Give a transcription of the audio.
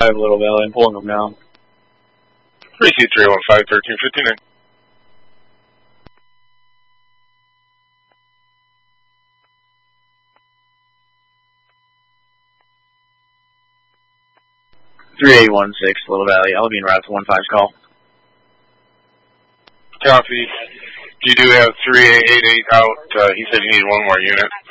Little Valley. I'm pulling them now. 3C315, 1359. Little Valley. I'll be en route to 15's call. Copy. You do have 3888 out. He said you need one more unit.